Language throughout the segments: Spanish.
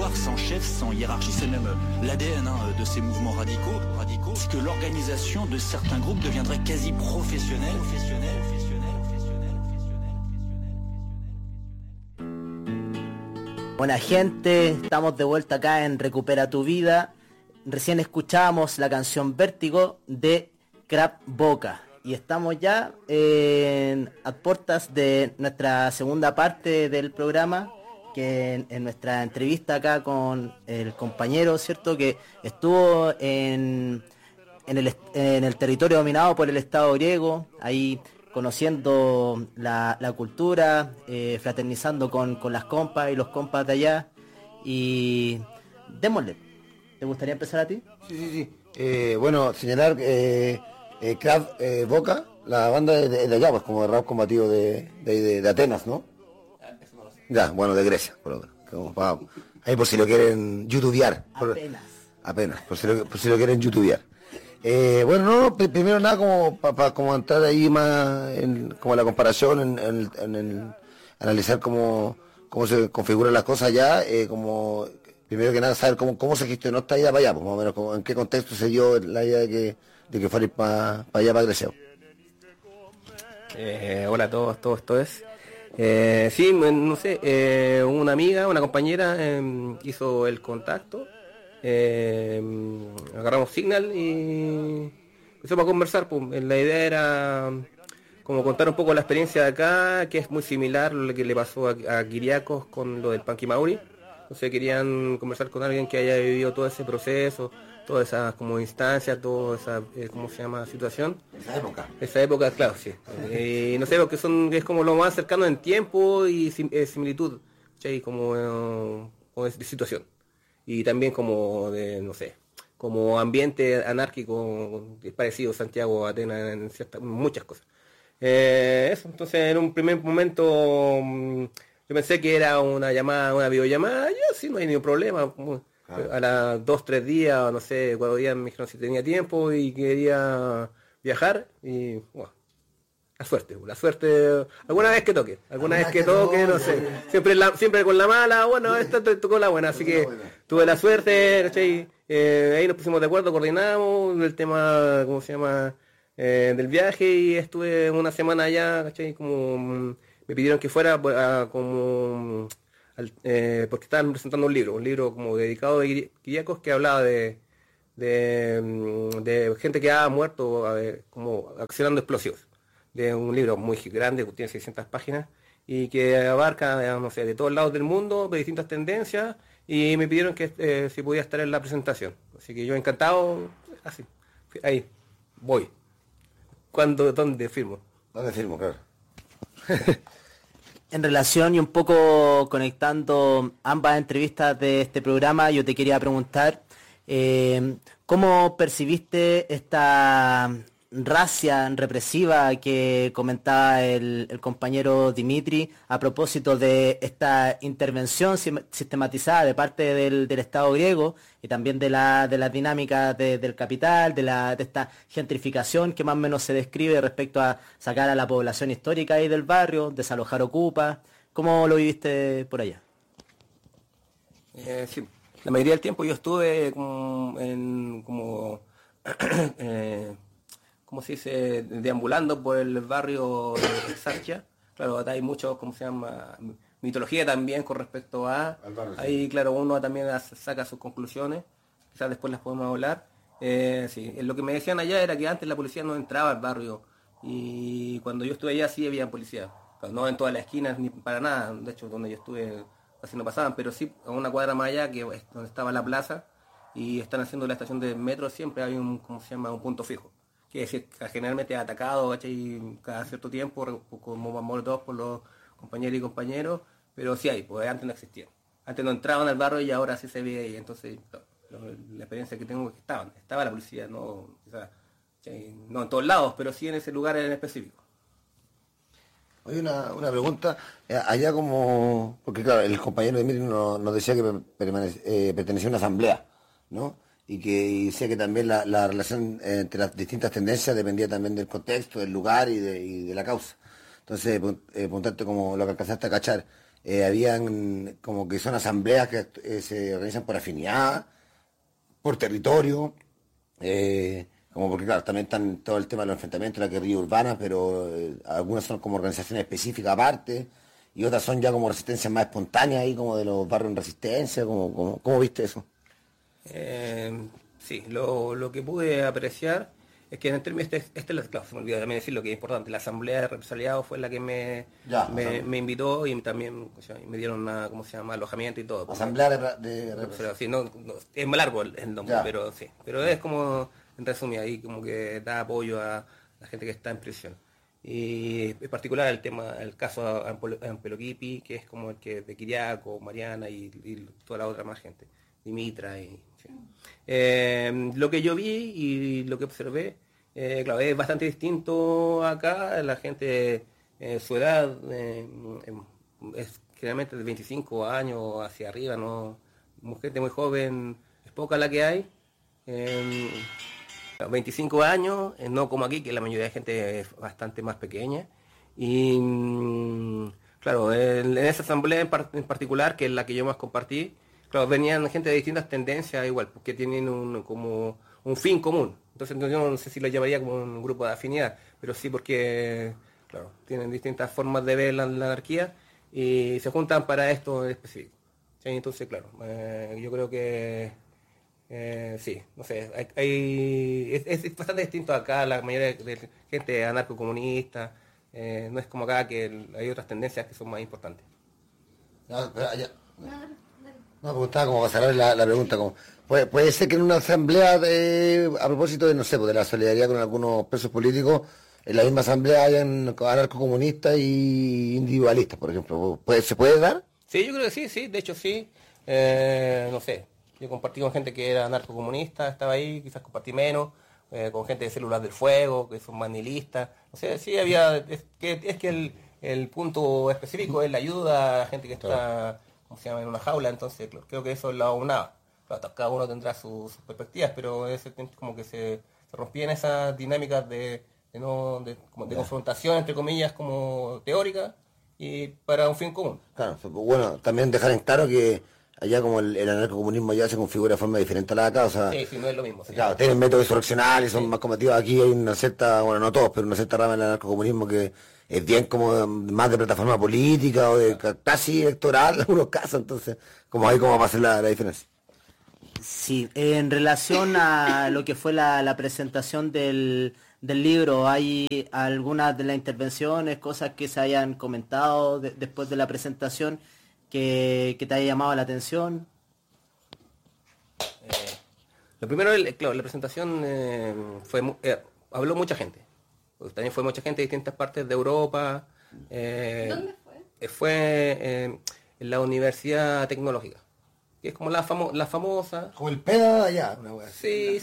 pouvoir, sans chef, sans hiérarchie. C'est même l'ADN de ces mouvements radicaux, que l'organisation de certains groupes deviendrait quasi professionnelle. Buena gente, estamos de vuelta acá en Recupera tu Vida. Recién escuchábamos la canción Vértigo de Crab Boca. Y estamos ya a puertas de nuestra segunda parte del programa, que en nuestra entrevista acá con el compañero, ¿cierto? Que estuvo en el territorio dominado por el Estado griego, ahí conociendo la cultura, fraternizando con las compas y los compas de allá. Y démosle. ¿Te gustaría empezar a ti? Sí. Bueno, señalar Crab Boca, la banda de allá, pues como de rap combativo de Atenas, ¿no? Ya, bueno, de Grecia, ahí por si lo quieren youtubear. Apenas, por si lo quieren youtubear. Bueno, primero nada como para entrar ahí más como la comparación en analizar cómo se configuran las cosas allá, como primero que nada saber cómo se gestionó esta ida para allá, pues más o menos en qué contexto se dio la idea de que fuera ir para allá, para Grecia. Hola a todos. Sí, no sé, una amiga, una compañera hizo el contacto, agarramos Signal y empezamos a conversar. Pues, la idea era como contar un poco la experiencia de acá, que es muy similar a lo que le pasó a Kiriakos con lo del Panqui Mauri. Entonces querían conversar con alguien que haya vivido todo ese proceso, todas esas como instancias, toda esa, ¿cómo se llama? Situación. Esa época, claro, sí. No sé, porque es como lo más cercano en tiempo y similitud, ¿sí? Como de situación. Y también como de, no sé, como ambiente anárquico, es parecido Santiago, Atenas, en muchas cosas. Eso, entonces en un primer momento yo pensé que era una videollamada, yo sí, no hay ningún problema. A las 2-3 días, no sé, 4 días me dijeron si tenía tiempo y quería viajar y bueno, la suerte, alguna vez que toque, no sé, siempre con la mala, bueno, esta tocó la buena, así que tuve la suerte, ¿cachai? Ahí nos pusimos de acuerdo, coordinamos el tema, ¿cómo se llama? Del viaje y estuve una semana allá, ¿cachai? Como me pidieron que fuera porque estaban presentando un libro como dedicado a Kiriakos, que hablaba de gente que ha muerto como accionando explosivos, de un libro muy grande que tiene 600 páginas y que abarca, no sé, de todos lados del mundo, de distintas tendencias, y me pidieron que si podía estar en la presentación, así que yo encantado, así, ahí voy. ¿Dónde firmo? ¿Dónde firmo, claro? En relación y un poco conectando ambas entrevistas de este programa, yo te quería preguntar ¿cómo percibiste esta racia represiva que comentaba el compañero Dimitri a propósito de esta intervención sistematizada de parte del Estado griego y también de la dinámica del capital, de esta gentrificación que más o menos se describe respecto a sacar a la población histórica ahí del barrio, desalojar ocupas? ¿Cómo lo viviste por allá? Sí, la mayoría del tiempo yo estuve ¿cómo se dice? Deambulando por el barrio de Exarchia. Claro, acá hay mucho, ¿cómo se llama? Mitología también con respecto a... Ahí, claro, uno también saca sus conclusiones. Quizás después las podemos hablar. Sí, lo que me decían allá era que antes la policía no entraba al barrio. Y cuando yo estuve allá sí había policía. Claro, no en todas las esquinas ni para nada. De hecho, donde yo estuve casi no pasaban. Pero sí, a una cuadra más allá, que es donde estaba la plaza, y están haciendo la estación de metro, siempre hay un punto fijo. Que es decir, generalmente atacado, ¿cachai? Cada cierto tiempo, como molotov por los compañeros y compañeros, pero sí hay, pues antes no existían. Antes no entraban al barrio y ahora sí se ve ahí, entonces la experiencia que tengo es que estaba la policía, no, quizás, no en todos lados, pero sí en ese lugar en específico. Oye, una pregunta, allá como, porque claro, el compañero de Emilio nos decía que pertenecía a una asamblea, ¿no? Y decía que también la relación entre las distintas tendencias dependía también del contexto, del lugar y de la causa. Entonces, preguntarte como lo que alcanzaste a cachar, habían como que son asambleas que se organizan por afinidad, por territorio, como porque claro, también están todo el tema de los enfrentamientos, la guerrilla urbana, pero algunas son como organizaciones específicas aparte, y otras son ya como resistencias más espontáneas, ahí como de los barrios en resistencia, ¿cómo viste eso? Sí, lo que pude apreciar es que en el término claro, se me olvidó también decir lo que es importante, la asamblea de represaliados fue la que me invitó y también, o sea, me dieron ¿cómo se llama? Alojamiento y todo. Asamblea de represaliados. Sí, no, es más largo el nombre, pero sí, pero es como, en resumen, ahí como que da apoyo a la gente que está en prisión. Y en particular el caso Ampeloquipi, que es como el que de Quiriaco, Mariana y toda la otra más gente, Dimitra y... Sí. Lo que yo vi y lo que observé, claro, es bastante distinto acá, la gente, su edad es generalmente de 25 años hacia arriba, no, gente muy joven, es poca la que hay. 25 años, no como aquí, que la mayoría de gente es bastante más pequeña. Y claro, en esa asamblea en particular, que es la que yo más compartí, claro, venían gente de distintas tendencias igual, porque tienen como un fin común. Entonces yo no sé si lo llamaría como un grupo de afinidad, pero sí porque, claro, tienen distintas formas de ver la anarquía y se juntan para esto en específico. ¿Sí? Entonces, claro, yo creo que sí, no sé, es bastante distinto acá, la mayoría de gente anarcocomunista, no es como acá que hay otras tendencias que son más importantes. No, pero allá... No, porque estaba como para cerrar la pregunta, como, puede ser que en una asamblea a propósito de, no sé, pues de la solidaridad con algunos presos políticos, en la misma asamblea hayan anarcocomunistas y individualistas, por ejemplo. ¿Se puede dar? Sí, yo creo que sí, de hecho sí. No sé, yo compartí con gente que era anarcocomunista, estaba ahí, quizás compartí menos, con gente de Células del Fuego, que son más nihilistas. O sea, sí había, es que el punto específico es la ayuda a la gente que está... ¿cómo se llama? En una jaula, entonces creo que eso lo unaba. Claro, cada uno tendrá sus perspectivas, pero como que se rompían esas dinámicas de confrontación, entre comillas, como teórica, y para un fin común. Claro, bueno, también dejar en claro que allá como el anarcocomunismo ya se configura de forma diferente a la de acá, o sea... Sí, no es lo mismo. Sí. Claro, tienen métodos insurreccionales, son más combativos. Aquí hay una cierta, bueno, no todos, pero una cierta rama del anarcocomunismo que es bien como más de plataforma política o de casi electoral en algunos casos, entonces, como ahí cómo va a ser la diferencia. Sí, en relación a lo que fue la presentación del libro, ¿hay algunas de las intervenciones, cosas que se hayan comentado después de la presentación que te haya llamado la atención? Lo primero, claro, la presentación habló mucha gente. Pues también fue mucha gente de distintas partes de Europa. ¿Dónde fue? Fue en la Universidad Tecnológica, que es como la famosa. Como el PEDA allá, una wea. Sí.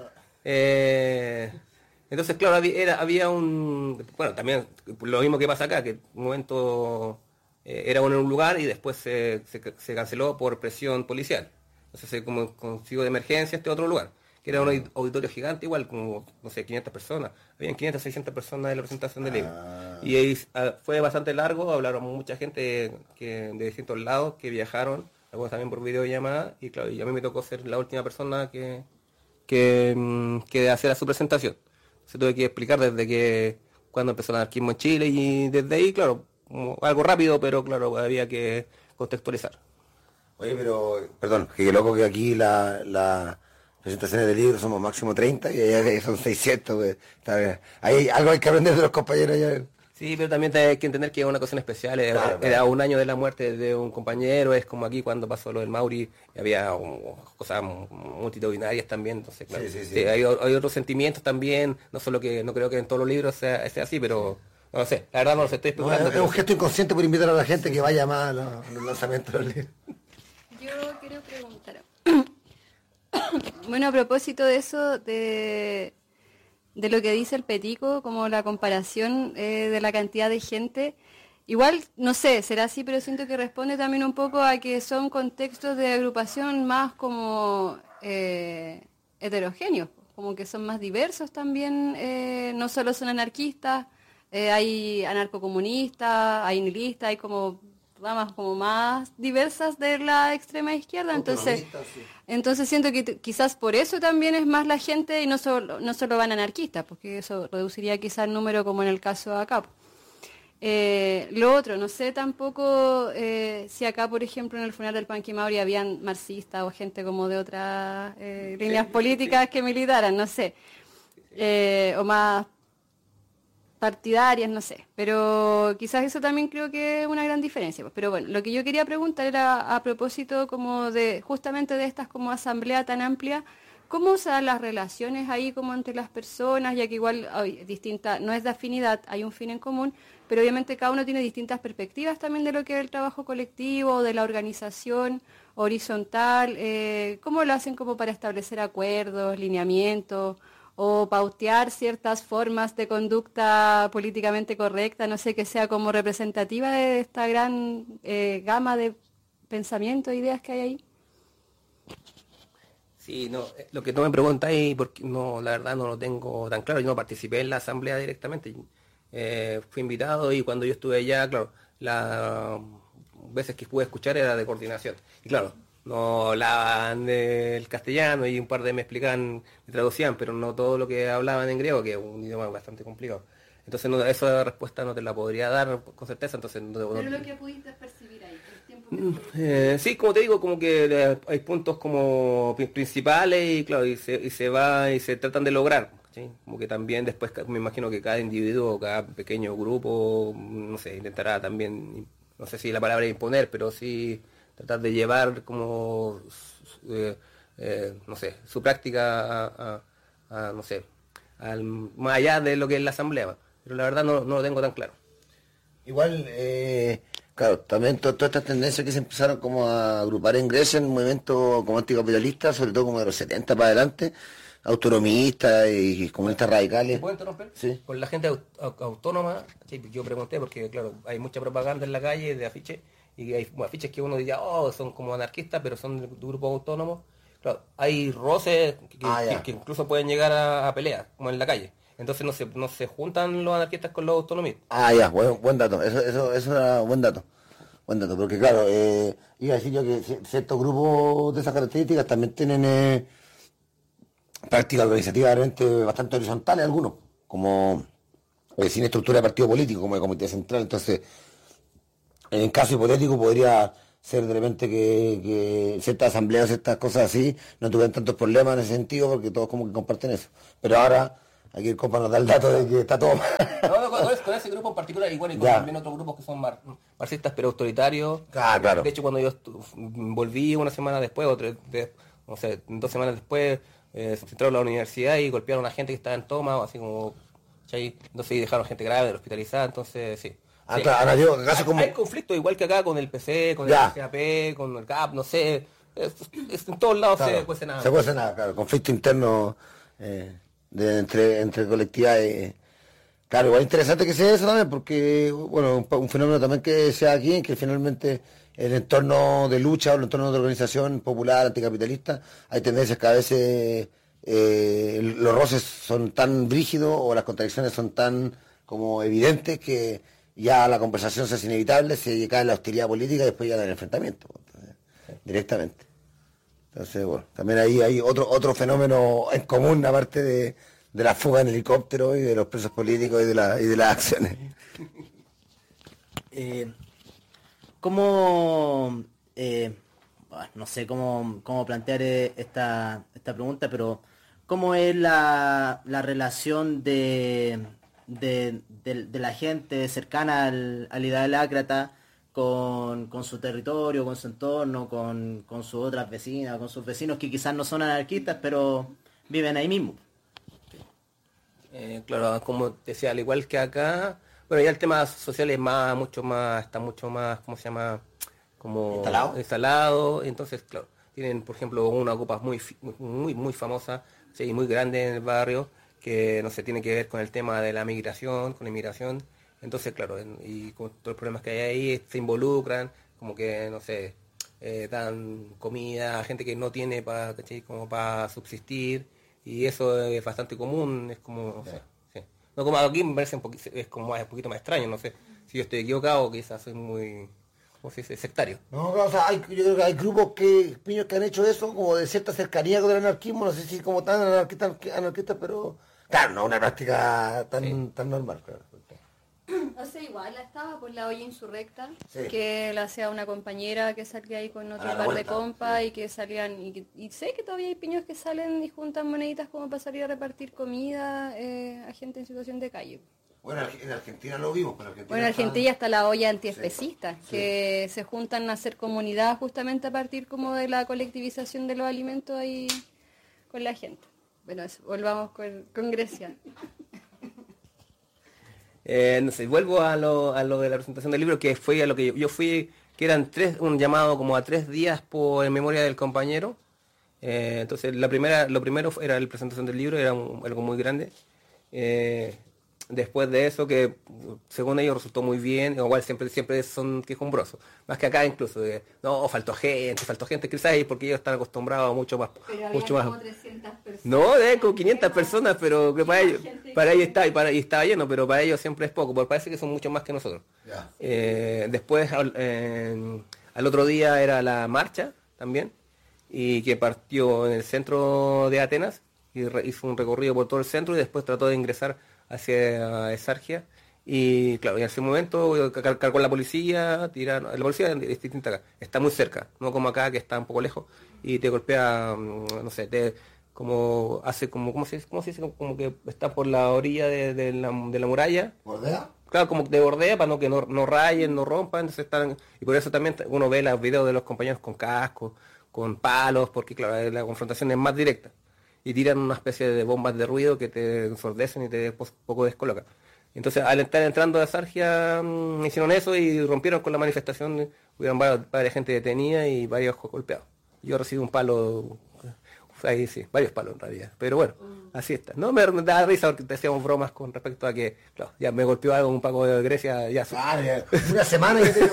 Entonces, claro, había un... Bueno, también lo mismo que pasa acá, que en un momento era en un lugar y después se canceló por presión policial. Entonces, como consigo de emergencia este otro lugar, que era un auditorio gigante, igual como, no sé, 500 personas. Habían 500, 600 personas en la presentación del libro. Y ahí, fue bastante largo, hablaron mucha gente de distintos lados que viajaron, algunos también por videollamada, y claro, y a mí me tocó ser la última persona que hacía su presentación. Se tuve que explicar desde que cuando empezó el anarquismo en Chile y desde ahí, claro, algo rápido, pero claro, había que contextualizar. Oye, pero, perdón, que loco que aquí las presentaciones de libros somos máximo 30 y allá son 600, pues, algo hay que aprender de los compañeros allá. Sí, pero también hay que entender que es una ocasión especial, era un año de la muerte de un compañero, es como aquí cuando pasó lo del Mauri, había cosas multitudinarias también, entonces claro, sí. Hay otros sentimientos también, no solo que no creo que en todos los libros sea así, pero no lo sé, la verdad no lo sé, estoy especulando. Es un gesto inconsciente por invitar a la gente que vaya más a los lanzamientos de los libros. Yo quiero preguntar, bueno, a propósito de eso, de lo que dice el Petico, como la comparación de la cantidad de gente, igual, no sé, será así, pero siento que responde también un poco a que son contextos de agrupación más como heterogéneos, como que son más diversos también, no solo son anarquistas, hay anarcocomunistas, hay nihilistas, hay como ramas como más diversas de la extrema izquierda, entonces siento que quizás por eso también es más la gente y no solo van anarquistas, porque eso reduciría quizás el número como en el caso de acá. Lo otro, no sé tampoco si acá, por ejemplo, en el funeral del Panqui Mauri habían marxistas o gente como de otras líneas políticas que militaran, no sé, o más partidarias, no sé, pero quizás eso también creo que es una gran diferencia. Pero bueno, lo que yo quería preguntar era a propósito como de justamente de estas como asamblea tan amplia, ¿cómo se dan las relaciones ahí como entre las personas? Ya que igual hay distinta, no es de afinidad, hay un fin en común, pero obviamente cada uno tiene distintas perspectivas también de lo que es el trabajo colectivo, de la organización horizontal. ¿Cómo lo hacen como para establecer acuerdos, lineamientos o pautear ciertas formas de conducta políticamente correcta, no sé, que sea como representativa de esta gran gama de pensamientos e ideas que hay ahí? Sí, no, lo que tú me preguntáis, porque no, la verdad no lo tengo tan claro, yo no participé en la asamblea directamente, fui invitado y cuando yo estuve allá, claro, las veces que pude escuchar era de coordinación, y claro, no hablaban del castellano y un par de me explicaban, me traducían, pero no todo lo que hablaban en griego, que es un idioma bastante complicado. Entonces no, esa respuesta no te la podría dar con certeza, entonces no. Pero lo que pudiste percibir ahí, el tiempo sí, como te digo, como que hay puntos como principales y claro, y se tratan de lograr, ¿sí? Como que también después me imagino que cada individuo, cada pequeño grupo, no sé, intentará también, no sé si la palabra es imponer, pero sí tratar de llevar como, no sé, su práctica no sé, más allá de lo que es la asamblea, pero la verdad no lo tengo tan claro. Igual, claro, también todas estas tendencias que se empezaron como a agrupar en Grecia en un movimiento como anticapitalista, sobre todo como de los 70 para adelante, autonomistas y comunistas radicales. ¿Puedo interrumpir? Sí. Con la gente autónoma, sí, yo pregunté porque claro, hay mucha propaganda en la calle de afiches, y hay afiches que uno diría, oh, son como anarquistas, pero son de grupos autónomos. Claro, hay roces que incluso pueden llegar a peleas, como en la calle. Entonces no se juntan los anarquistas con los autonomistas. Buen dato, eso era buen dato. Buen dato, porque claro, iba a decir yo que ciertos grupos de esas características también tienen prácticas organizativas realmente bastante horizontales algunos, como sin estructura de partido político, como el comité central. Entonces, en caso hipotético podría ser de repente que ciertas asambleas, ciertas cosas así, no tuvieran tantos problemas en ese sentido, porque todos como que comparten eso. Pero ahora, aquí el compa nos da el dato de que está todo mal. Con ese grupo en particular, igual y con también otros grupos que son marxistas pero autoritarios. Claro. De hecho, cuando yo volví una semana después, no sé, 2 semanas después, se entraron a la universidad y golpearon a gente que estaba en toma, así como, ¿cachai? Entonces dejaron gente grave, hospitalizada, entonces sí. Sí, Claro, yo, acaso como... hay conflictos igual que acá con el PC, con el CAP, con el CAP, no sé, en todos lados claro, se cuece nada. Se cuece nada, claro, conflicto interno entre colectividades. Claro, igual interesante que sea eso también, porque, bueno, un fenómeno también que sea aquí, que finalmente el entorno de lucha o el entorno de organización popular, anticapitalista, hay tendencias que a veces los roces son tan brígidos o las contradicciones son tan como evidentes que ya la conversación se hace inevitable, se cae en la hostilidad política y después ya en el enfrentamiento, entonces, directamente. Entonces, bueno, también ahí hay otro fenómeno en común, aparte de la fuga en helicóptero y de los presos políticos y de las acciones. ¿Cómo, no sé cómo plantear esta pregunta, pero cómo es la relación de la gente cercana al idealácrata con su territorio, con su entorno, con sus otras vecinas, con sus vecinos que quizás no son anarquistas, pero viven ahí mismo? Claro, como decía, al igual que acá, bueno, ya el tema social es está mucho más, ¿cómo se llama? Como instalado, entonces, claro, tienen, por ejemplo, una copa muy famosa, sí, muy grande en el barrio, que no sé, tiene que ver con el tema de la migración, con la inmigración, entonces, claro, y con todos los problemas que hay ahí, se involucran, como que, no sé, dan comida a gente que no tiene como para subsistir, y eso es bastante común, es como, no sé, sí. No, como aquí me parece es como un poquito más extraño, no sé, si yo estoy equivocado, quizás soy muy ¿cómo se dice? Sectario. No, o sea, yo creo que hay grupos que han hecho eso, como de cierta cercanía con el anarquismo, no sé si como tan anarquistas, pero claro, no una práctica tan normal, claro. O sea, igual estaba por la olla insurrecta, Sí. que la hacía una compañera que salía ahí con otro A la par de vuelta. compas y que salían, y sé que todavía hay piños que salen y juntan moneditas como para salir a repartir comida a gente en situación de calle. Bueno, en Argentina lo vimos, pero Bueno, en Argentina está la olla antiespecista, que se juntan a hacer comunidad justamente a partir como de la colectivización de los alimentos ahí con la gente. Bueno, eso, volvamos con Grecia. No sé, vuelvo a lo de la presentación del libro, que fue a lo que yo fui, que eran un llamado como a 3 días en memoria del compañero. Entonces lo primero era la presentación del libro, era algo muy grande. Después de eso, que según ellos resultó muy bien, igual siempre son quejumbrosos, más que acá incluso, no, faltó gente, quizás porque ellos están acostumbrados a mucho más. Pero Mucho había más. como 300 personas. No, como 500 personas, pero que para ellos estaba lleno, pero para ellos siempre es poco, porque parece que son mucho más que nosotros. Ya. Después, al otro día era la marcha también, y que partió en el centro de Atenas, y hizo un recorrido por todo el centro, y después trató de ingresar hacia Esargia, y claro, en ese momento cargó la policía, la policía es distinta acá, está muy cerca, no como acá que está un poco lejos, y te golpea, no sé, como hace ¿cómo se dice? Como que está por la orilla de la muralla. ¿Bordea? Claro, como de bordea para que no rayen, no rompan, entonces y por eso también uno ve los videos de los compañeros con cascos, con palos, porque claro, la confrontación es más directa. Y tiran una especie de bombas de ruido que te ensordecen y te poco descolocan. Entonces al estar entrando a Sargia hicieron eso y rompieron con la manifestación, hubieron varias gente detenida y varios golpeados. Yo recibí un palo, ahí sí, varios palos en realidad, pero bueno, así está. No me da risa porque te hacíamos bromas con respecto a que, claro, ya me golpeó algo un Paco de Grecia, ya Claro, ya, una semana que te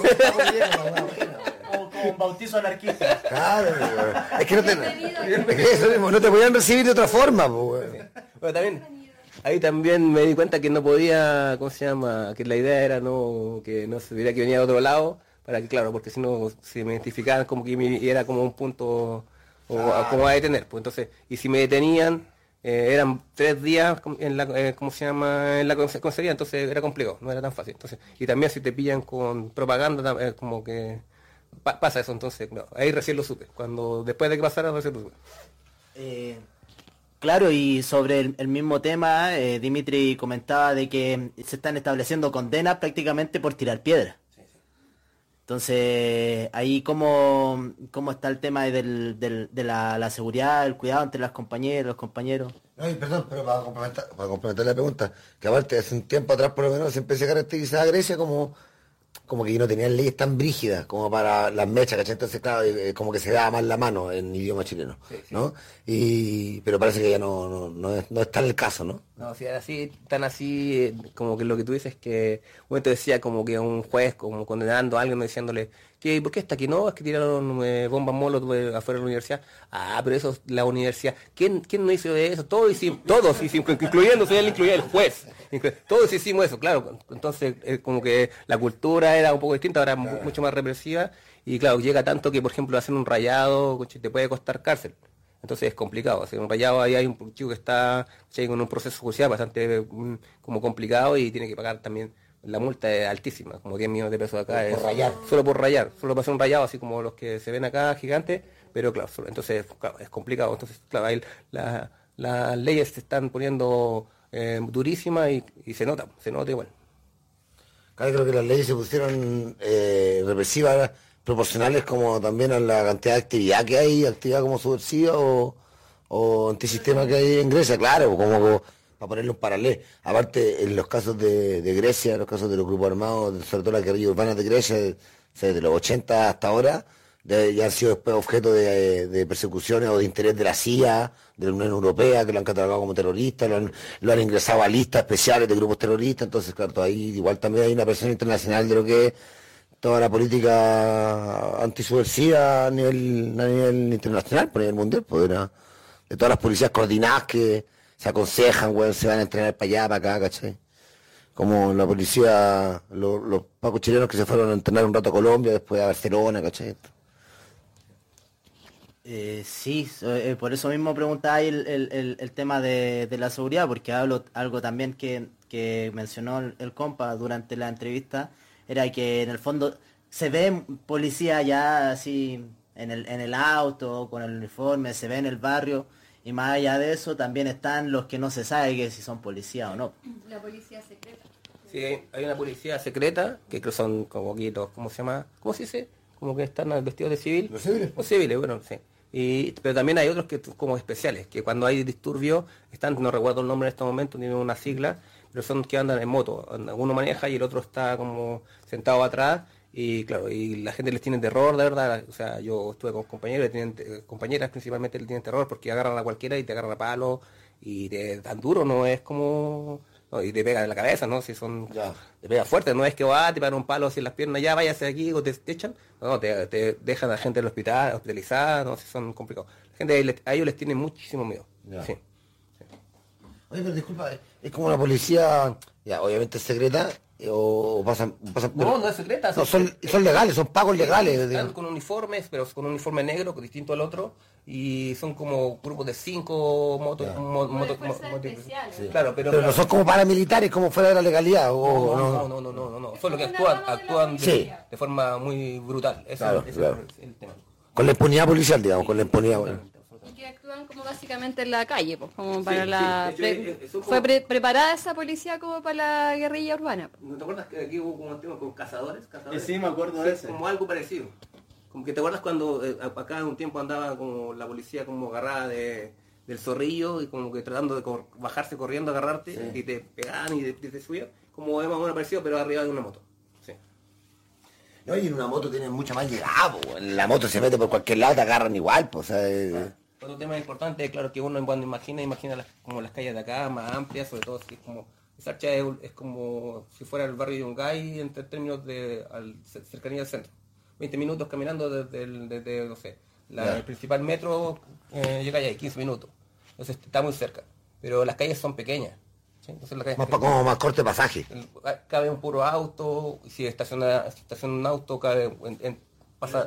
Como un bautizo anarquista. Claro, güey. Es que eso mismo, no te podían recibir de otra forma, pues, güey. Pero también, ahí también me di cuenta que no podía, ¿cómo se llama? Que la idea era que no se viera que venía de otro lado, para que, claro, porque si no, si me identificaban como que era como un punto como a detener, pues entonces, y si me detenían, eran 3 días en la, ¿cómo se llama? En la consejería, entonces era complicado, no era tan fácil. Entonces, y también si te pillan con propaganda, como que pasa eso, entonces, no, ahí recién lo supe, después de que pasara recién lo supe. Claro, y sobre el mismo tema, Dimitri comentaba de que se están estableciendo condenas prácticamente por tirar piedras. Entonces, ahí cómo está el tema de la seguridad, el cuidado entre los compañeros. No, y perdón, pero para complementar la pregunta, que aparte hace un tiempo atrás por lo menos se empezó a caracterizar a Grecia como que no tenían leyes tan brígidas como para las mechas, ¿cachai? Entonces, claro, como que se daba más la mano en idioma chileno, ¿no? Pero parece que ya no es tal el caso, ¿no? No, si era así, tan así, como que lo que tú dices que, bueno, te decía como que un juez como condenando a alguien diciéndole, ¿por qué está aquí? No, es que tiraron bombas molotov afuera de la universidad. Ah, pero eso es la universidad. ¿Quién no hizo eso? Todos hicimos, incluyéndose él, incluía el juez. Todos hicimos eso, claro. Entonces, como que la cultura era un poco distinta, ahora mucho más represiva. Y claro, llega tanto que, por ejemplo, hacer un rayado te puede costar cárcel. Entonces es complicado. Hacer un rayado, ahí hay un chico que está con un proceso judicial bastante como complicado y tiene que pagar también. La multa es altísima, como 10 millones de pesos acá. Por rayar. Solo por rayar, solo para hacer un rayado, así como los que se ven acá gigantes, pero claro, entonces claro, es complicado. Entonces, claro, ahí las leyes se están poniendo durísimas y se nota igual. Claro, creo que las leyes se pusieron represivas, proporcionales como también a la cantidad de actividad que hay, actividad como subversiva o antisistema que hay en Grecia, claro, como para ponerlo en paralelo. Aparte, en los casos de Grecia, en los casos de los grupos armados, sobre todo las guerrillas urbanas de Grecia, desde los 80 hasta ahora, ya han sido después objeto de persecuciones o de interés de la CIA, de la Unión Europea, que lo han catalogado como terrorista, lo han ingresado a listas especiales de grupos terroristas. Entonces, claro, ahí igual también hay una presión internacional de lo que es toda la política antisubversiva a nivel internacional, por nivel mundial, de todas las policías coordinadas que se aconsejan, se van a entrenar para allá, para acá, ¿cachai? como la policía, los pacos chilenos que se fueron a entrenar un rato a Colombia, después a Barcelona, ¿cachai? Sí, por eso mismo preguntaba ahí el tema de la seguridad, porque algo también que mencionó el compa durante la entrevista, era que en el fondo se ve policía ya así en el auto, con el uniforme, se ve en el barrio, y más allá de eso también están los que no se sabe que si son policías o no. La policía secreta. Sí, hay una policía secreta, que creo son como guitos, ¿cómo se llama? ¿Cómo se dice? Como que están vestidos de civil. ¿Los civiles? Los civiles, bueno, sí. Pero también hay otros que como especiales, que cuando hay disturbios, no recuerdo el nombre en este momento, tienen una sigla, pero son que andan en moto. Uno maneja y el otro está como sentado atrás, y claro, y la gente les tiene terror, de verdad. O sea, yo estuve con compañeros, compañeras principalmente le tienen terror porque agarran a cualquiera y te agarran a palo, y te dan duro, no es como... No, y te pega en la cabeza, ¿no? Si son... Ya. Te pega fuerte, no es que te paran un palo así en las piernas, ya váyase de aquí o te echan. No, te dejan a la gente en el hospital, hospitalizada, no, si son complicados. La gente a ellos les tiene muchísimo miedo. Ya. Sí. Oye, pero disculpa, es como una policía, ya, obviamente secreta, o pasan No, no es secreta. no, son legales, son pagos legales. Están Digamos. con uniformes, pero con un uniforme negro, distinto al otro, y son como grupos de 5 motos. Ya. Especiales. Claro, Pero no son como paramilitares, como fuera de la legalidad, o no. Son los que actúan Sí. de forma muy brutal. Claro, Ese claro. es el tema. con la impunidad policial, digamos, con la impunidad. Bueno. Y que actúan como básicamente en la calle, pues como para Sí, la... sí. De hecho, eso Fue como- preparada esa policía como para la guerrilla urbana. ¿No te acuerdas que aquí hubo como un tema con cazadores? Sí, me acuerdo de ese. Como algo parecido. Como que te acuerdas cuando acá un tiempo andaba como la policía como agarrada del zorrillo y como que tratando de bajarse corriendo, agarrarte y te pegaban y te subían. Como es más o menos parecido, pero arriba de una moto. Sí. No, y en una moto tienen mucha más llegada, po. En la moto se mete por cualquier lado, te agarran igual, pues, o sea, Otro tema importante, claro, que uno cuando imagina como las calles de acá, más amplias, sobre todo si es como... Sarcha es como si fuera el barrio de Yungay en términos de cercanía al centro. 20 minutos caminando desde no sé, el principal metro, llega ahí, 15 minutos. Entonces está muy cerca. Pero las calles son pequeñas. ¿Sí? Entonces, las calles como más corto pasaje. cabe un puro auto, si estaciona un auto, cabe pasa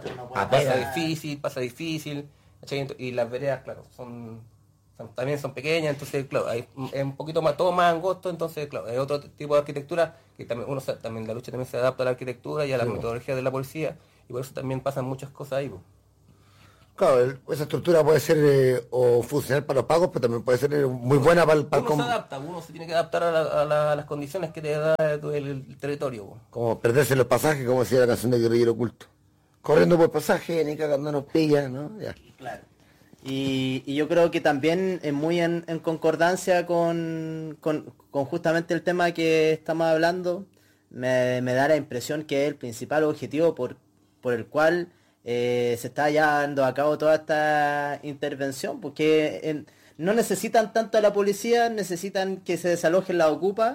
difícil, ¿cachai? Y las veredas, claro, también son pequeñas, entonces, claro, es un poquito más, todo más angosto, entonces, claro, hay otro tipo de arquitectura, que también también la lucha también se adapta a la arquitectura y a la metodología de la policía, y por eso también pasan muchas cosas ahí, pues. Claro, esa estructura puede ser o funcional para los pagos, pero también puede ser muy buena para el Uno se tiene que adaptar a las condiciones que te da el territorio, pues. como perderse los pasajes, como decía la canción de Guerrillero Oculto. Corriendo por pasaje, ni cagando nos pilla, ¿no? Ya. Claro. Y yo creo que también es muy en concordancia con justamente el tema que estamos hablando. Me da la impresión que es el principal objetivo por el cual se está llevando a cabo toda esta intervención, porque no necesitan tanto a la policía, necesitan que se desalojen las ocupas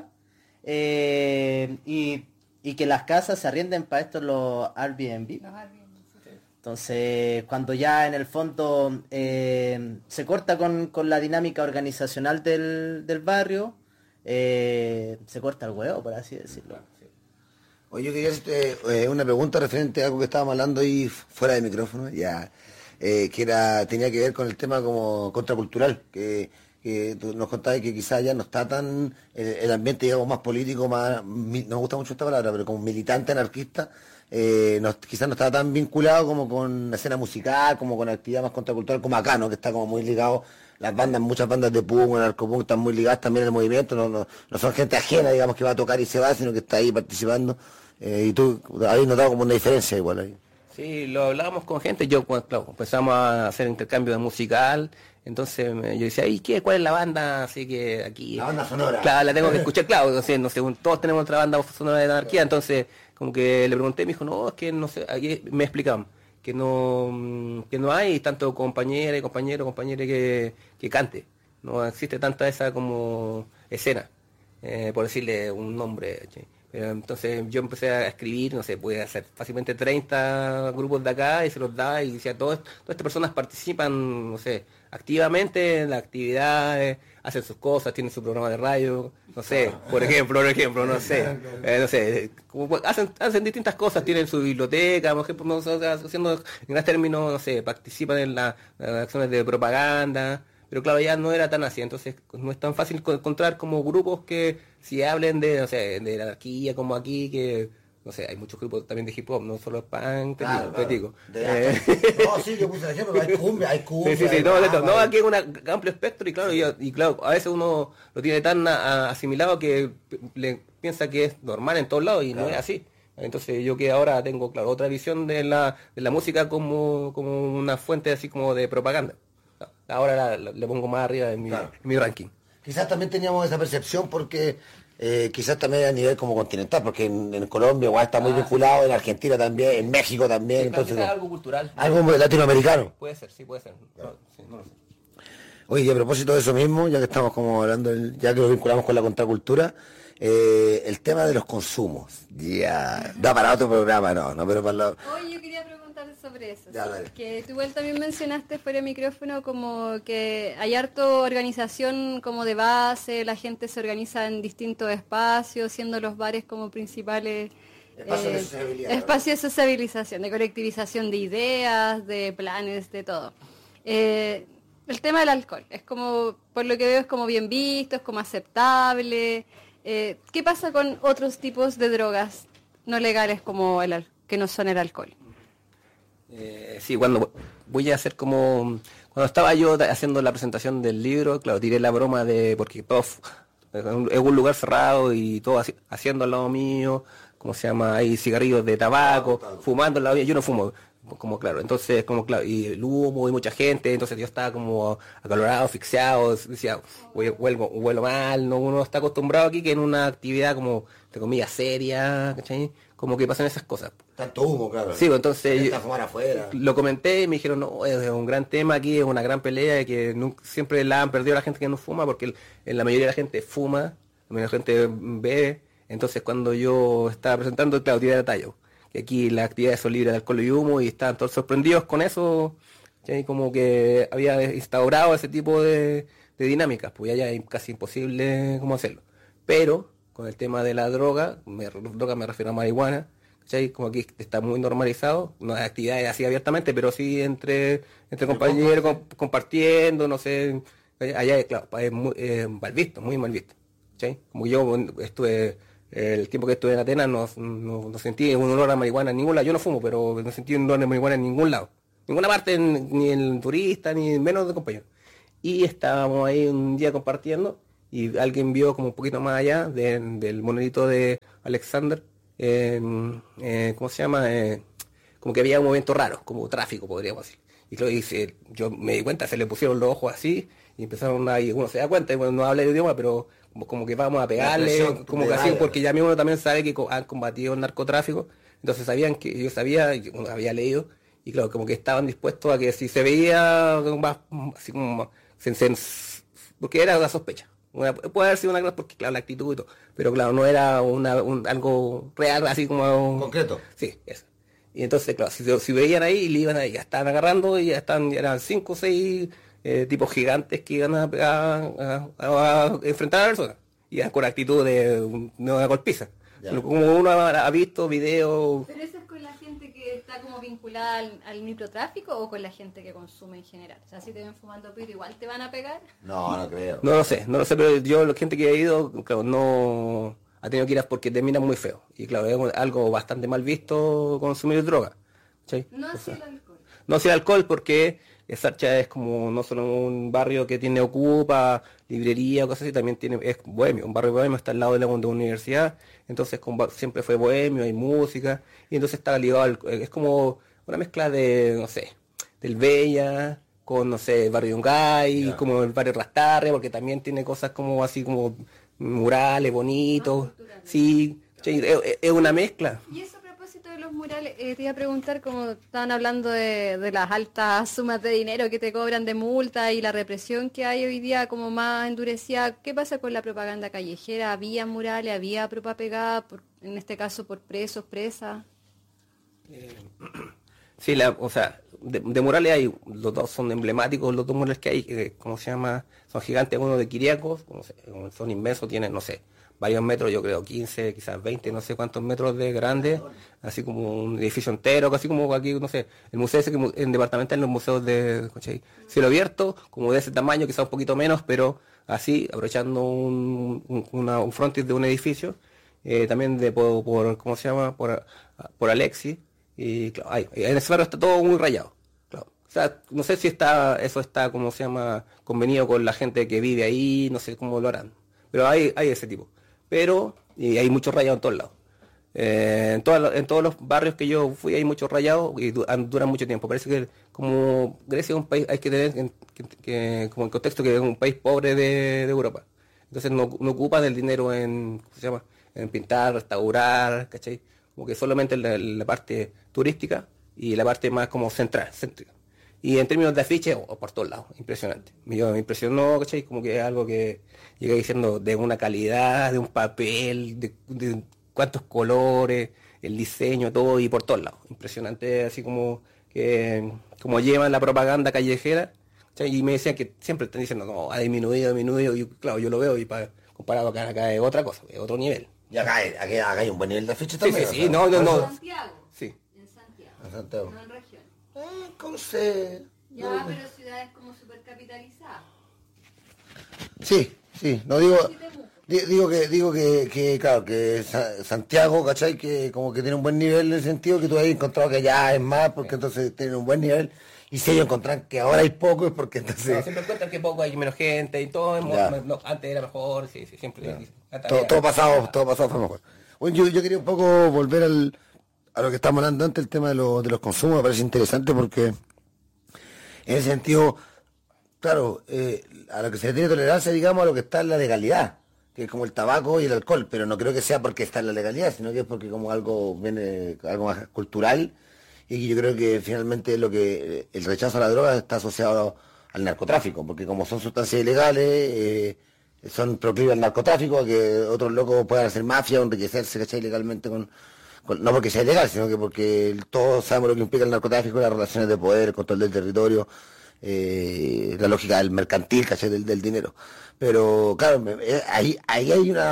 y que las casas se arrienden para esto los Airbnb. Entonces, cuando ya en el fondo se corta con la dinámica organizacional del barrio, se corta el huevo, por así decirlo. Oye, yo quería hacerte una pregunta referente a algo que estábamos hablando ahí fuera de micrófono, ya, tenía que ver con el tema como contracultural, que tú nos contabas que quizás ya no está tan el ambiente, digamos, más político, no me gusta mucho esta palabra, pero como militante anarquista, quizás no está tan vinculado como con la escena musical, como con actividad más contracultural, como acá, ¿no? Que está como muy ligado, muchas bandas de punk, narcopunk están muy ligadas también al movimiento, no son gente ajena, digamos, que va a tocar y se va, sino que está ahí participando, y tú habéis notado como una diferencia igual ahí. Sí, lo hablábamos con gente, claro, empezamos a hacer intercambio de musical, entonces yo decía, ¿cuál es la banda? Así que aquí... La banda sonora. Claro, la tengo que escuchar, claro, no sé, todos tenemos otra banda sonora de anarquía, entonces como que le pregunté, me dijo, no, es que no sé, aquí me explicaban que no hay tanto compañeros que cante, no existe tanta esa como escena, por decirle un nombre, ¿sí? Entonces yo empecé a escribir, no sé, pude hacer fácilmente 30 grupos de acá y se los daba y decía, todas estas personas participan, no sé, activamente en las actividades, hacen sus cosas, tienen su programa de radio, no sé, por ejemplo, no sé, hacen distintas cosas, tienen su biblioteca, por ejemplo, no sé, haciendo en gran términos, no sé, participan en las acciones de propaganda. Pero claro, ya no era tan así, entonces no es tan fácil encontrar como grupos que si hablen de, no sé, de la anarquía como aquí, que, no sé, hay muchos grupos también de hip hop, no solo punk, petico. No, sí, yo puse el ejemplo, hay cumbia, Sí, hay no, aquí hay un amplio espectro y claro, a veces uno lo tiene tan asimilado que le piensa que es normal en todos lados y no es así. Entonces yo que ahora tengo, claro, otra visión de la música como una fuente así como de propaganda. Ahora le pongo más arriba en mi ranking. Quizás también teníamos esa percepción porque quizás también a nivel como continental, porque en Colombia igual está muy vinculado, en Argentina también, en México también. Sí, entonces algo cultural. Algo latinoamericano. Puede ser. No lo sé. Oye, y a propósito de eso mismo, ya que estamos como hablando, ya que lo vinculamos con la contracultura, el tema de los consumos. Ya, da para otro programa, no, pero para la... Hoy yo quería preguntar sobre eso. Ya, ¿sí? dale. Que tú igual también mencionaste fuera de micrófono como que hay harto organización como de base, la gente se organiza en distintos espacios, siendo los bares como principales espacios de sociabilización, de colectivización de ideas, de planes, de todo. El tema del alcohol, es como, por lo que veo, es como bien visto, es como aceptable. ¿Qué pasa con otros tipos de drogas no legales como que no son el alcohol? Sí, cuando voy a hacer como... Cuando estaba yo haciendo la presentación del libro, claro, tiré la broma porque todo es un lugar cerrado y todo haciendo al lado mío, ¿cómo se llama? Hay cigarrillos de tabaco, fumando al lado mío, yo no fumo. Como claro, entonces como claro, y el humo y mucha gente, entonces yo estaba como acalorado, asfixiado, decía, huelo mal, no, uno está acostumbrado aquí que en una actividad como, de comida seria, ¿cachai? Como que pasan esas cosas. Tanto humo, claro. Sí, pues, entonces fumar afuera. Lo comenté y me dijeron, no, es un gran tema aquí, es una gran pelea, que siempre la han perdido la gente que no fuma, porque la mayoría de la gente fuma, la mayoría de la gente bebe, entonces cuando yo estaba presentando, claro, tiré de tallo. Que aquí las actividades son libres de alcohol y humo y estaban todos sorprendidos con eso, ¿sí? Como que había instaurado ese tipo de dinámicas, pues ya es casi imposible cómo hacerlo. Pero con el tema de la droga me refiero a marihuana, ¿sí? Como aquí está muy normalizado, no hay actividades así abiertamente, pero sí entre compañeros compartiendo, no sé, allá claro, es mal visto, muy mal visto, ¿sí? Como yo estuve... El tiempo que estuve en Atenas no sentí un olor a marihuana en ningún lado. Yo no fumo, pero no sentí un olor a marihuana en ningún lado. Ninguna parte, ni en turista, ni menos de compañeros. Y estábamos ahí un día compartiendo y alguien vio como un poquito más allá del monolito de Alexander, ¿cómo se llama? Como que había un movimiento raro, como tráfico, podríamos decir. Y lo dice, yo me di cuenta, se le pusieron los ojos así y empezaron a, y uno se da cuenta, y bueno, no habla el idioma, pero como que vamos a pegarle, como que así, porque ya mismo uno también sabe que han combatido el narcotráfico, entonces sabían que, yo sabía, uno había leído, y claro, como que estaban dispuestos a que si se veía más, así como, porque era una sospecha, puede haber sido una cosa, porque claro, la actitud y todo, pero claro, no era algo real, así como... ¿Concreto? Sí, eso. Y entonces, claro, si veían ahí, y le iban ahí, ya estaban agarrando, y ya eran 5 o 6... tipos gigantes que iban a enfrentar a la persona y con actitud de una golpiza. Como uno ha visto videos. ¿Pero eso es con la gente que está como vinculada al microtráfico o con la gente que consume en general? O sea, si te ven fumando pito, ¿igual te van a pegar? No creo. No lo sé, pero yo, la gente que ha ido, claro, no ha tenido que ir porque terminan muy feo. Y claro, es algo bastante mal visto consumir droga. ¿Sí? No así el alcohol. No así el alcohol porque Sarcha es como no solo un barrio que tiene ocupa, librería o cosas así, también es bohemio, un barrio bohemio, está al lado de la universidad, entonces siempre fue bohemio, hay música, y entonces está ligado es como una mezcla de, no sé, del Bella, con, no sé, el barrio Yungay, como el barrio Rastarria, porque también tiene cosas como así como murales bonitos, sí, es una mezcla. ¿Y eso a propósito de los murales, te iba a preguntar, como estaban hablando de las altas sumas de dinero que te cobran de multa y la represión que hay hoy día como más endurecida, ¿qué pasa con la propaganda callejera? ¿Había murales, había propaganda, en este caso por presos, presas? Sí, o sea, de murales hay, los dos son emblemáticos, los dos murales que hay, ¿cómo se llama? Son gigantes, uno de Kiriakos, son inmensos, tienen, no sé, varios metros, yo creo 15, quizás 20, no sé cuántos metros de grande, así como un edificio entero, casi como aquí, no sé, el museo ese que en departamental, en los museos de, ¿cachai? Cielo abierto, como de ese tamaño, quizás un poquito menos, pero así, aprovechando un frontis de un edificio, también ¿cómo se llama? Por Alexis, y claro, en ese barrio está todo muy rayado. Claro. O sea, no sé si eso está, ¿cómo se llama? Convenido con la gente que vive ahí, no sé cómo lo harán. Pero hay ese tipo. Pero, y hay muchos rayados en todos lados. En todos los barrios que yo fui hay muchos rayados y duran mucho tiempo. Parece que como Grecia es un país, hay que tener como en contexto que es un país pobre de Europa. Entonces no ocupan el dinero en, ¿cómo se llama? En pintar, restaurar, ¿cachai? Como que solamente la parte turística y la parte más como céntrica. Y en términos de afiches, por todos lados, impresionante. Me impresionó, ¿cachai? Como que es algo que llega diciendo de una calidad, de un papel, de cuántos colores, el diseño, todo, y por todos lados. Impresionante, así como llevan la propaganda callejera, ¿cachai? Y me decían que siempre están diciendo, no, ha disminuido, y claro, yo lo veo, y comparado acá es otra cosa, es otro nivel. Y acá hay un buen nivel de afiches también. Sí, no. En Santiago. Sí. En Santiago. En Santiago. No en región. ¿Cómo se...? Ya, pero ciudades como súper capitalizadas. Sí, no digo que claro, que Santiago, ¿cachai? Que como que tiene un buen nivel en el sentido que tú has encontrado que allá es más, porque entonces tiene un buen nivel. Y si ellos encuentran que ahora hay poco es porque entonces... No, siempre encuentran que poco hay menos gente y todo, antes era mejor, sí, siempre... Todo pasado fue mejor. Bueno, yo quería un poco volver a lo que estábamos hablando antes, el tema de los consumos, me parece interesante porque en ese sentido, claro, a lo que se le tiene tolerancia, digamos, a lo que está en la legalidad, que es como el tabaco y el alcohol, pero no creo que sea porque está en la legalidad, sino que es porque como algo más cultural, y yo creo que finalmente el rechazo a la droga está asociado al narcotráfico, porque como son sustancias ilegales, son proclives al narcotráfico, a que otros locos puedan hacer mafia o enriquecerse, ¿cachai? Ilegalmente no porque sea ilegal, sino que porque todos sabemos lo que implica el narcotráfico, las relaciones de poder, el control del territorio, la lógica del mercantil, ¿cachai? Del dinero. Pero claro, ahí hay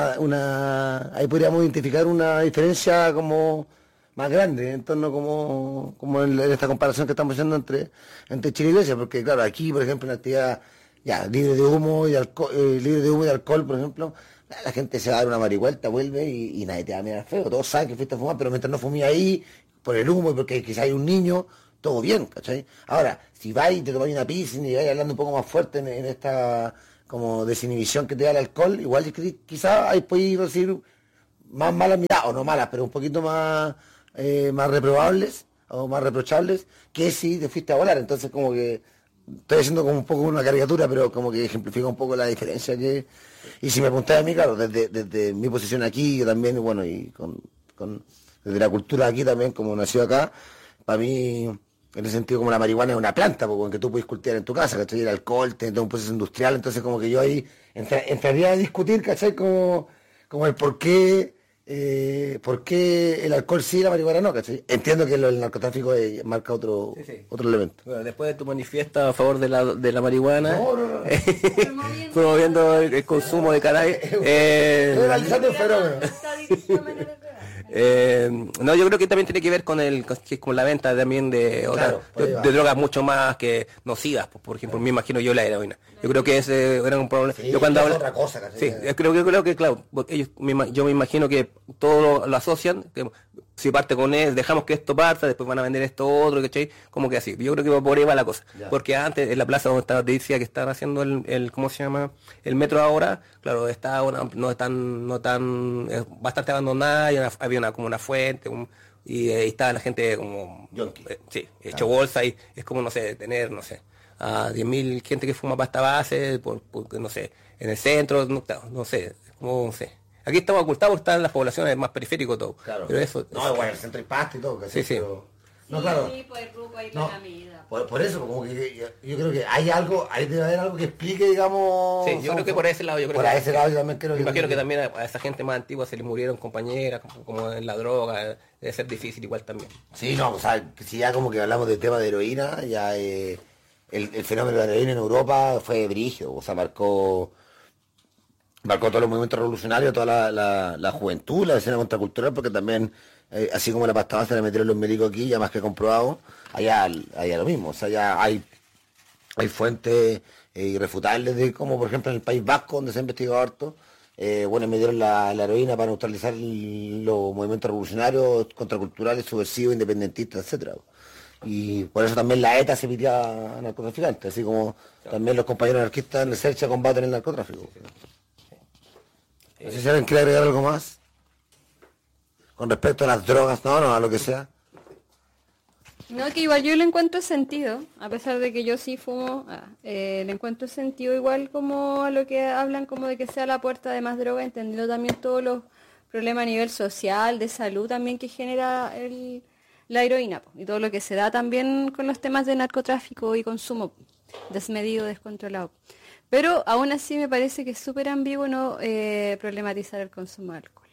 ahí podríamos identificar una diferencia como más grande en torno como en esta comparación que estamos haciendo entre Chile y Grecia, porque claro, aquí por ejemplo una actividad ya libre de humo y alcohol, por ejemplo, la gente se va a dar una marihuelta, vuelve y nadie te va a mirar feo, todos saben que fuiste a fumar, pero mientras no fumí ahí, por el humo y porque quizá hay un niño, todo bien, ¿cachai? Ahora, si vais y te tomáis una piscina y vais hablando un poco más fuerte en esta como desinhibición que te da el alcohol, igual quizá ahí podéis recibir más malas miradas, o no malas, pero un poquito más reprobables o más reprochables que si te fuiste a volar. Entonces como que estoy haciendo como un poco una caricatura, pero como que ejemplifica un poco la diferencia que... Y si me preguntáis a mí, claro, desde mi posición aquí, yo también, bueno, y desde la cultura aquí también, como nació acá, para mí, en ese sentido, como la marihuana es una planta, porque que tú puedes cultivar en tu casa, ¿cachai? El alcohol, tiene todo un proceso industrial, entonces como que yo ahí entraría a discutir, ¿cachai? Como el por qué el alcohol sí y la marihuana no, ¿cachai? Entiendo que el narcotráfico marca otro elemento. Bueno, después de tu manifiesta a favor de la marihuana, No. promoviendo el consumo de cannabis, Estoy analizando el fenómeno. no, yo creo que también tiene que ver con la venta también de drogas mucho más que nocivas, por ejemplo, me imagino yo la heroína. Yo creo que ese era un problema. Sí, yo cuando hablo, otra cosa, casi. sí, creo que claro, yo me imagino que todo lo asocian, que si parte con él, dejamos que esto parta, después van a vender esto otro, ¿cachai? Como que así. Yo creo que por ahí va la cosa. Ya. Porque antes, en la plaza donde te decía que estaban haciendo el ¿cómo se llama? El metro ahora, claro, no es bastante abandonada, y había como una fuente, y ahí estaba la gente como... sí, hecho bolsa, y es como, no sé, tener, no sé, a 10.000 gente que fuma pasta base, no sé, en el centro, no sé, como, no sé. Aquí estamos ocultados, están las poblaciones más periféricas todo. Claro. Pero eso, no, igual el centro hay pasta y todo, ¿cachai? Sí. Pero, no, claro. Sí, por el grupo hay No, la comida. por eso, como que yo creo que hay algo, ahí debe haber algo que explique, digamos... sí, yo creo que por ese lado, por ese lado yo también creo me que... imagino que también a esa gente más antigua se les murieron compañeras, como en la droga, debe ser difícil igual también. Sí, no, o sea, si ya como que hablamos del tema de heroína, ya el fenómeno de la heroína en Europa fue brígido, o sea, marcó todos los movimientos revolucionarios, toda la juventud, la escena contracultural, porque también, así como la pasta base la metieron los médicos aquí, ya más que comprobado, allá lo mismo, o sea, ya hay fuentes irrefutables de como por ejemplo en el País Vasco, donde se ha investigado harto, bueno, metieron la heroína para neutralizar los movimientos revolucionarios, contraculturales, subversivos, independentistas, etcétera. Y por eso también la ETA se pitía a narcotraficantes, así como también los compañeros anarquistas en el Sercha combaten el narcotráfico. No sé si alguien quiere agregar algo más con respecto a las drogas, no, a lo que sea. No, que igual yo le encuentro sentido, a pesar de que yo sí fumo, le encuentro sentido igual como a lo que hablan como de que sea la puerta de más droga, entendiendo también todos los problemas a nivel social, de salud también que genera la heroína, po, y todo lo que se da también con los temas de narcotráfico y consumo desmedido, descontrolado. Pero aún así me parece que es súper ambiguo no problematizar el consumo de alcohol.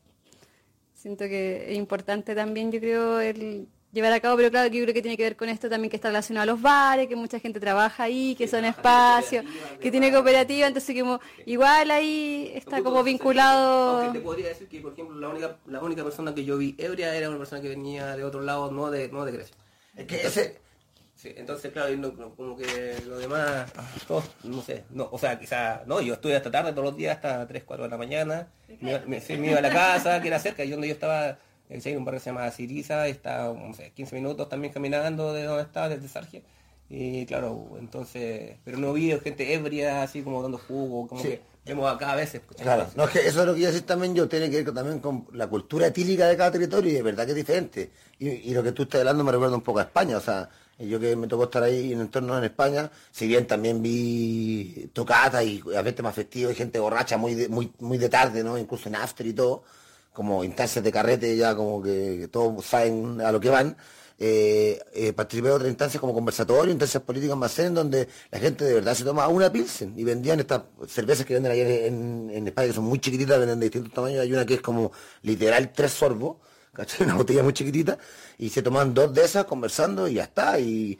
Siento que es importante también, yo creo, el llevar a cabo, pero claro que yo creo que tiene que ver con esto también que está relacionado a los bares, que mucha gente trabaja ahí, que son espacios, que tiene cooperativa, entonces como igual ahí está como vinculado. Aunque te podría decir que, por ejemplo, la única persona que yo vi ebria era una persona que venía de otro lado, no de Grecia. Es que ese... Sí, entonces claro, como que lo demás, todos, no sé, no, o sea, quizá, no, yo estuve hasta tarde todos los días, hasta 3, 4 de la mañana, me iba a la casa, que era cerca, y donde yo estaba, en un barrio que se llama Siriza, estaba, no sé, 15 minutos también caminando de donde estaba, desde Sargia, y claro, entonces, pero no vi gente ebria, así como dando jugo, como sí. que vemos acá a veces. Claro, no, es que eso es lo que yo decir también yo, tiene que ver también con la cultura etílica de cada territorio, y de verdad que es diferente. Y lo que tú estás hablando me recuerda un poco a España, o sea, yo que me tocó estar ahí en entornos en España, si bien también vi tocatas y ambientes más festivos y gente borracha muy de tarde, ¿no? Incluso en after y todo, como instancias de carrete ya como que todos saben a lo que van. Participé de otras instancias como conversatorio, instancias políticas más en donde la gente de verdad se toma una pilsen y vendían estas cervezas que venden ayer en España, que son muy chiquititas, venden de distintos tamaños. Hay una que es como literal 3 sorbos, ¿cachai? Una botella muy chiquitita, y se toman 2 de esas conversando y ya está, y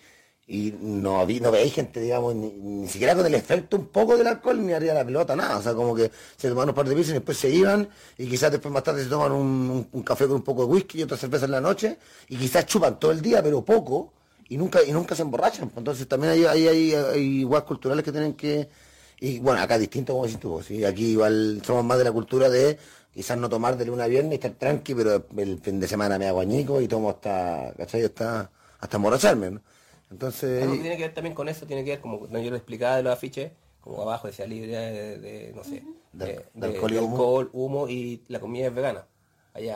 no veis gente, digamos, ni siquiera con el efecto un poco del alcohol, ni haría la pelota, nada, o sea, como que se tomaban un par de pilsen y después se iban, y quizás después más tarde se toman un café con un poco de whisky y otra cerveza en la noche, y quizás chupan todo el día, pero poco, y nunca se emborrachan. Entonces también hay igual culturales que tienen que, y bueno, acá es distinto como decís tú, ¿sí? Aquí igual somos más de la cultura de quizás no tomar de lunes a viernes y estar tranqui, pero el fin de semana me hago añico y tomo hasta, ¿cachai? Hasta emborracharme, ¿no? Entonces... Algo que tiene que ver también con eso, tiene que ver, como yo lo explicaba de los afiches, como abajo decía libre no sé, de de alcohol y humo. alcohol, humo, y la comida es vegana.